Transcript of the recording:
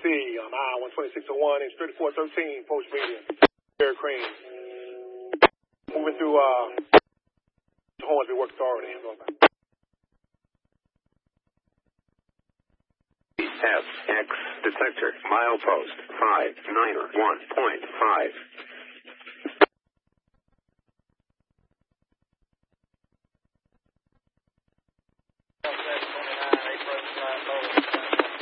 KC on I-12601, H 3413, Post Media. Derek Crane. Moving through Hornsby Work Authority. FX detector, milepost 591.5.